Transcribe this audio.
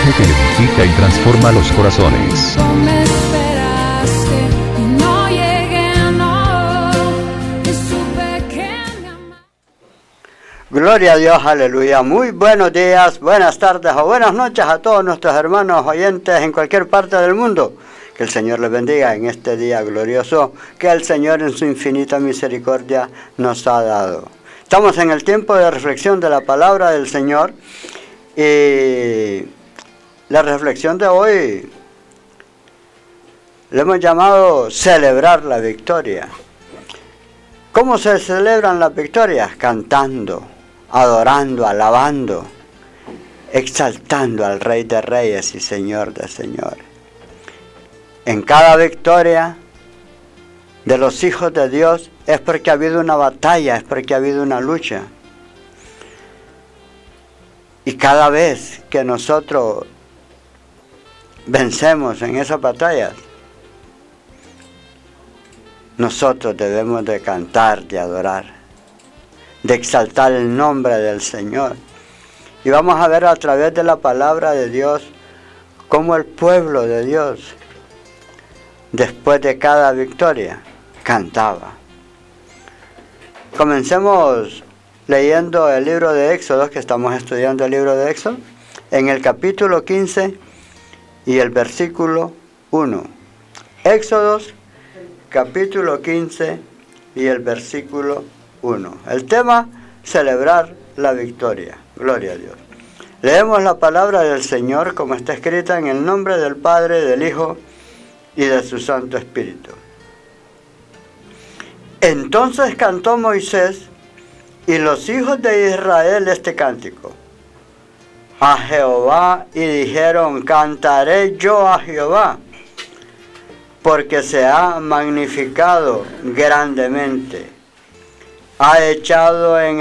mensaje que edifica y transforma los corazones. Me esperaste y no llegué, no, y supe que me amaste. Gloria a Dios, aleluya. Muy buenos días, buenas tardes o buenas noches a todos nuestros hermanos oyentes en cualquier parte del mundo. Que el Señor les bendiga en este día glorioso que el Señor en su infinita misericordia nos ha dado. Estamos en el tiempo de reflexión de la palabra del Señor y la reflexión de hoy le hemos llamado celebrar la victoria. ¿Cómo se celebran las victorias? Cantando, adorando, alabando, exaltando al Rey de Reyes y Señor de Señores. En cada victoria de los hijos de Dios es porque ha habido una batalla, es porque ha habido una lucha. Y cada vez que nosotros vencemos en esas batallas, nosotros debemos de cantar, de adorar, de exaltar el nombre del Señor. Y vamos a ver a través de la palabra de Dios cómo el pueblo de Dios, después de cada victoria, cantaba. Comencemos leyendo el libro de Éxodo, que estamos estudiando el libro de Éxodo, en el capítulo 15 y el versículo 1. Éxodos, capítulo 15 y el versículo 1. El tema, celebrar la victoria. Gloria a Dios. Leemos la palabra del Señor como está escrita en el nombre del Padre, del Hijo y de su Santo Espíritu. Entonces cantó Moisés y los hijos de Israel este cántico a Jehová, y dijeron: cantaré yo a Jehová, porque se ha magnificado grandemente, ha echado en